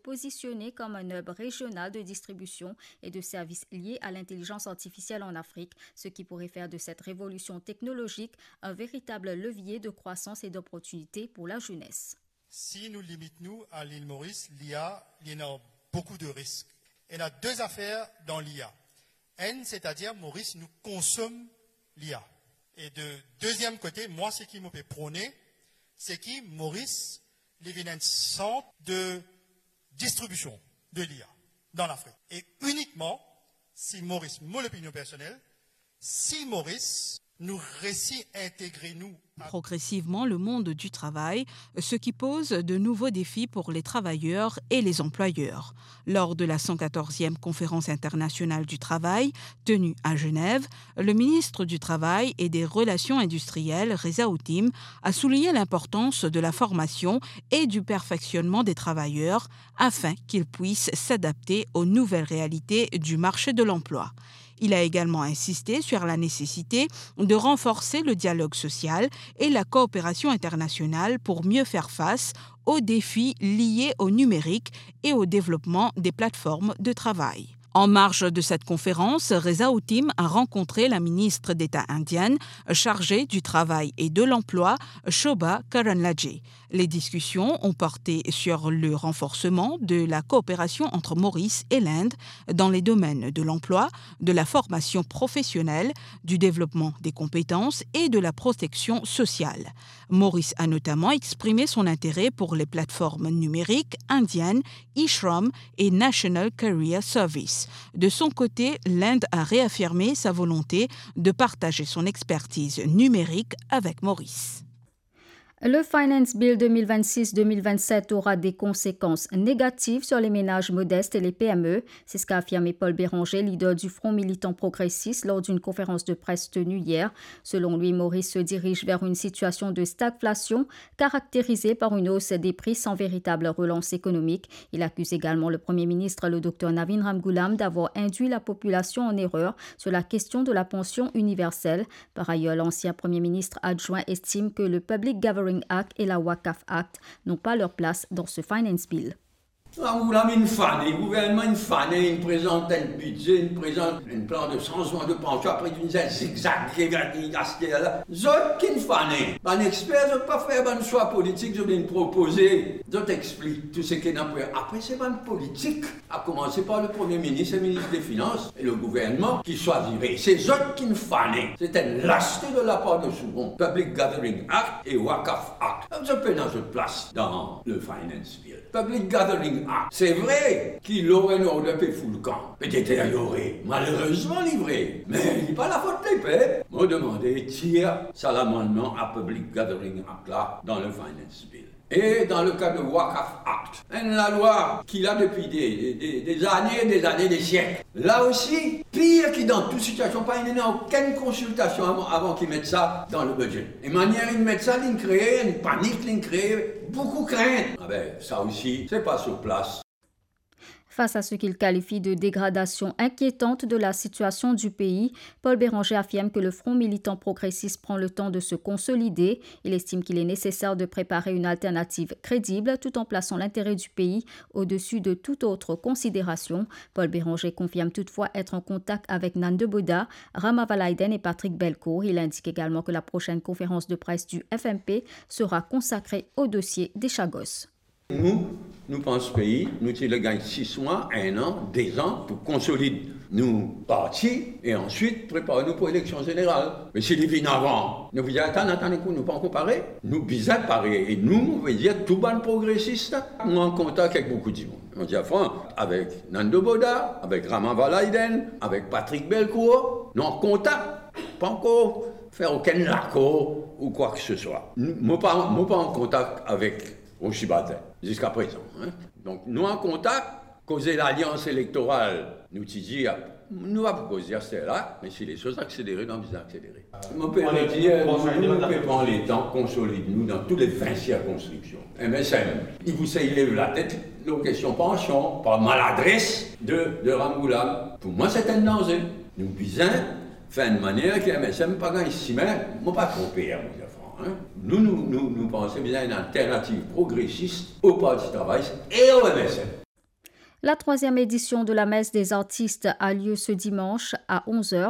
positionner comme un hub régional de distribution et de services liés à l'intelligence artificielle en Afrique, ce qui pourrait faire de cette révolution technologique un véritable levier de croissance et d'opportunités pour la jeunesse. Si nous limitons à l'île Maurice, l'IA, il y a beaucoup de risques. Il y a deux affaires dans l'IA. C'est-à-dire Maurice, nous consommons l'IA. Et de deuxième côté, moi, ce qui me fait prôner, c'est que Maurice, il est un centre de distribution de l'IA dans l'Afrique. Et uniquement, si Maurice, mon opinion personnelle, si Maurice nous réussit à intégrer nous. Progressivement le monde du travail, ce qui pose de nouveaux défis pour les travailleurs et les employeurs. Lors de la 114e conférence internationale du travail, tenue à Genève, le ministre du Travail et des Relations industrielles, Reza Outim, a souligné l'importance de la formation et du perfectionnement des travailleurs afin qu'ils puissent s'adapter aux nouvelles réalités du marché de l'emploi. Il a également insisté sur la nécessité de renforcer le dialogue social et la coopération internationale pour mieux faire face aux défis liés au numérique et au développement des plateformes de travail. En marge de cette conférence, Reza Outim a rencontré la ministre d'État indienne chargée du travail et de l'emploi, Shobha Karanlajee. Les discussions ont porté sur le renforcement de la coopération entre Maurice et l'Inde dans les domaines de l'emploi, de la formation professionnelle, du développement des compétences et de la protection sociale. Maurice a notamment exprimé son intérêt pour les plateformes numériques indiennes, eShrom et National Career Service. De son côté, l'Inde a réaffirmé sa volonté de partager son expertise numérique avec Maurice. Le Finance Bill 2026-2027 aura des conséquences négatives sur les ménages modestes et les PME. C'est ce qu'a affirmé Paul Béranger, leader du Front militant progressiste, lors d'une conférence de presse tenue hier. Selon lui, Maurice se dirige vers une situation de stagflation caractérisée par une hausse des prix sans véritable relance économique. Il accuse également le Premier ministre, le Dr Navin Ramgoolam, d'avoir induit la population en erreur sur la question de la pension universelle. Par ailleurs, l'ancien Premier ministre adjoint estime que le Public Gathering Act et la Waqf Act n'ont pas leur place dans ce Finance Bill. Ramgoolam le gouvernement il présente un budget, il présente un plan de changement de pension, après d'une zigzag, zot qui fané. Un expert, je ne pas faire un choix politique, je viens proposer, je t'explique tout ce qu'il y a. Après, c'est pas une politique, à commencer par le Premier ministre et le ministre des Finances et le gouvernement qui choisirait. C'est zot qui fané. C'est un lâcheté de la part de Souron, Public Gathering Act et Waqf Act. Je peux dans une place dans le Finance Bill. Public Gathering Act, c'est vrai qu'il aurait un ordre de fou le camp. Peut-être il aurait malheureusement livré. Mais il n'est pas la faute des pères. M'a demandé, tire ça l'amendement à Public Gathering Act là dans le Finance Bill. Et dans le cas de Waqf Act, la loi qu'il a depuis des années, des siècles. Là aussi, pire que dans toute situation, il n'y a aucune consultation avant qu'ils mettent ça dans le budget. Et manière de mettre ça, ils créent une panique, ils créent beaucoup de crainte. Ah ben, ça aussi, c'est pas sur place. Face à ce qu'il qualifie de dégradation inquiétante de la situation du pays, Paul Béranger affirme que le Front militant progressiste prend le temps de se consolider. Il estime qu'il est nécessaire de préparer une alternative crédible tout en plaçant l'intérêt du pays au-dessus de toute autre considération. Paul Béranger confirme toutefois être en contact avec Nando Boda, Rama Valaiden et Patrick Belcourt. Il indique également que la prochaine conférence de presse du FMP sera consacrée au dossier des Chagos. Nous pensons pays, nous gagnons 6 mois, 1 an, 2 ans pour consolider nous partis et ensuite préparer-nous pour l'élection générale. Mais si les viennent avant, nous disons attendez, nous pas comparer. Nous bisons pareil. Et nous, on veut dire tout bon progressiste, nous en contact avec beaucoup de monde. On dit avec Nando Boda, avec Rama Valaiden, avec Patrick Belcourt, nous en contact. Pas encore faire aucun accord ou quoi que ce soit. Nous pas en contact avec Oshibate jusqu'à présent. Donc nous en contact, causer l'alliance électorale, nous disons, nous va causer cela, mais si les choses accélérées, nous allons accélérer. Mon père dit, nous prendre les temps, consolide nous dans toutes les 20 circonscriptions. MSM, il vous lève la tête, nos questions pension, par maladresse de Ramgoolam. Pour moi, c'est un danger. Nous bisons faire une manière que MSM pas gagné ici, mais moi pas trop pire. Nous pensons bien à une alternative progressiste au Parti du travail et au MSN. La 3e édition de la messe des artistes a lieu ce dimanche à 11h